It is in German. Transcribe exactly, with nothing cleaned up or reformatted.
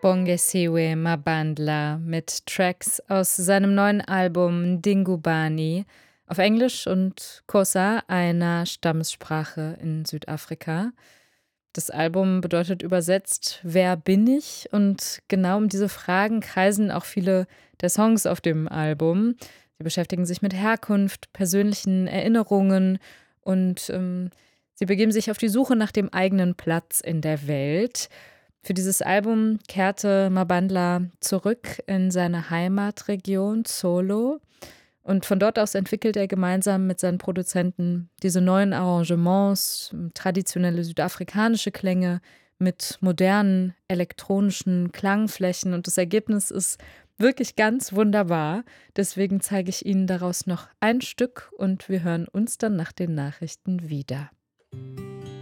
Bongesiwe Mabandla mit Tracks aus seinem neuen Album Ndingubani auf Englisch und Xhosa, einer Stammessprache in Südafrika. Das Album bedeutet übersetzt „Wer bin ich?" und genau um diese Fragen kreisen auch viele der Songs auf dem Album. Sie beschäftigen sich mit Herkunft, persönlichen Erinnerungen und, ähm, sie begeben sich auf die Suche nach dem eigenen Platz in der Welt. Für dieses Album kehrte Mabandla zurück in seine Heimatregion Solo und von dort aus entwickelt er gemeinsam mit seinen Produzenten diese neuen Arrangements, traditionelle südafrikanische Klänge mit modernen elektronischen Klangflächen und das Ergebnis ist wirklich ganz wunderbar. Deswegen zeige ich Ihnen daraus noch ein Stück und wir hören uns dann nach den Nachrichten wieder.